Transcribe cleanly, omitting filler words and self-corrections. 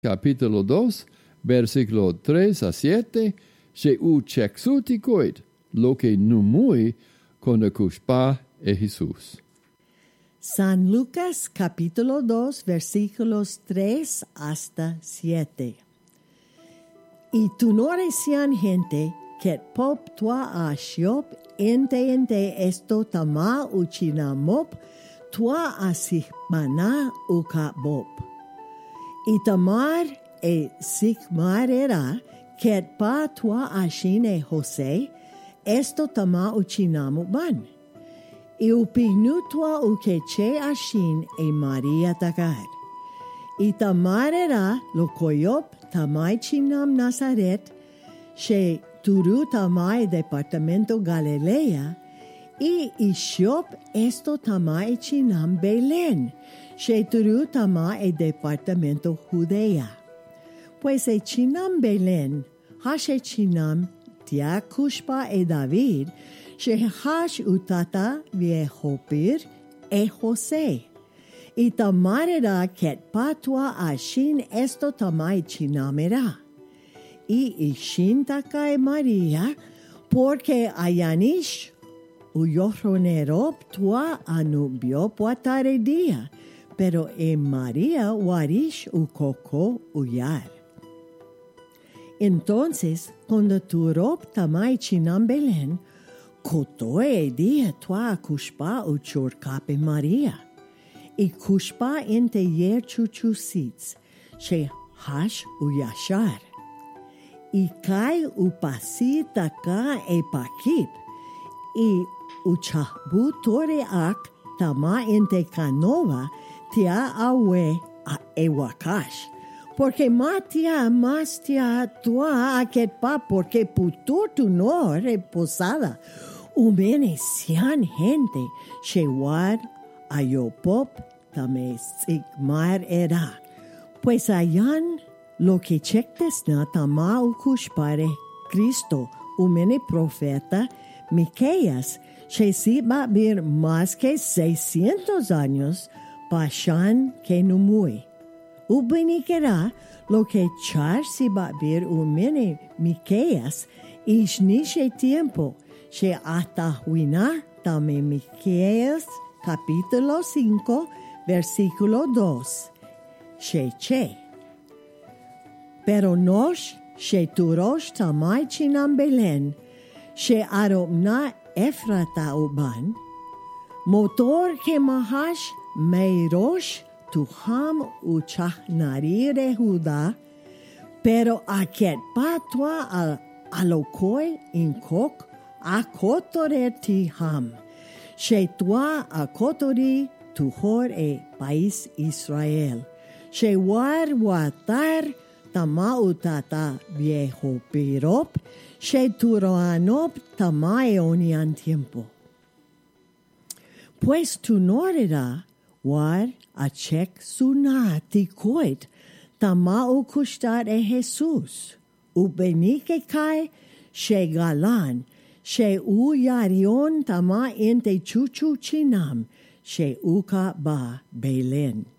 capítulo 2, versículo 3 a 7, she u chexutikoit, lo que numui con cushpa e Jesús. San Lucas capítulo 2 versículos 3 hasta 7. Y tu no recian gente que pop tua a shiop ente esto tama uchinamop tua a sigmana ukabop. Y tamar e sigmar era que pa tua a shine Jose esto tama uchinamu ban. Y upinu tua ukeche ashin e Maria takar. Y tamar era lo koyop tamay chinam Nazaret, she turu tamay departamento Galilea, y ishop esto tamay chinam Belén, she turu tamay departamento Judea. Pues e chinam Belén, hashe chinam tia kushpa e David, she hash utata viejopir e José. Y tamarera ket patua ashin esto tamay chinamera. Y ishin takai Maria, porque ayanish uyohronerop tua anubio puatare dia, pero en Maria warish ukoko uyar. Entonces, cuando tu rop tamay chinam Belén, kotoe dia tua kushpa uchurkape Maria. Y kushpa ente yer chuchusits, she hash uyashar. Y kai upasita ka e pakip, y uchahbu tore ak tama ente canova tia awe a ewakash. Porque matia mastia tua aketpa porque putur tu no reposada. Umene sian gente, shewar ayopop tame sigmar era. Pues ayan lo que chectes na tama ukushpare Cristo, umene profeta Miqueas, che si va vir más que 600 años, pashan que numui. Ubenikera lo que char si va vir umene Miqueas, ishnishe tiempo, che hasta huina tame Miqueas, capítulo 5, versículo 2. Che. Pero nos, she turosh tamay chinam Belén, she aromna Efrata uban, motor que mahash meirosh tuham uchachnari Rehuda, pero aquest patwa alokoi inkok akotorer tiham. Shetua akotori tuhor e país Israel. Shewar watar tamautata viejo pirop. Sheturoanop tamaeonian tiempo. Pues tu norera war a chek sunati koit tamau kushtar e Jesus. Ubenike kai she galan. She uyarion tama ente chuchu chinam, she uka ba Belén.